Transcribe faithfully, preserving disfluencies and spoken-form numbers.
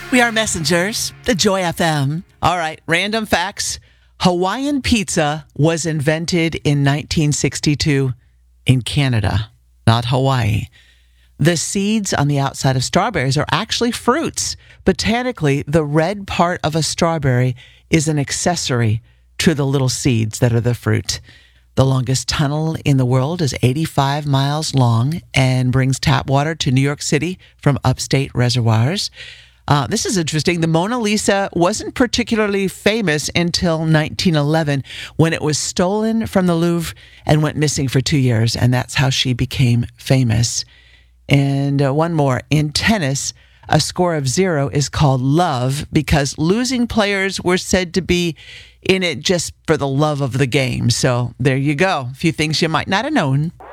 We are messengers, the Joy F M. All right, random facts. Hawaiian pizza was invented in nineteen sixty-two in Canada, not Hawaii. The seeds on the outside of strawberries are actually fruits. Botanically, the red part of a strawberry is an accessory to the little seeds that are the fruit. The longest tunnel in the world is eighty-five miles long and brings tap water to New York City from upstate reservoirs. Uh, this is interesting. The Mona Lisa wasn't particularly famous until nineteen eleven when it was stolen from the Louvre and went missing for two years, and that's how she became famous. And uh, one more. In tennis, a score of zero is called love because losing players were said to be in it just for the love of the game. So there you go. A few things you might not have known.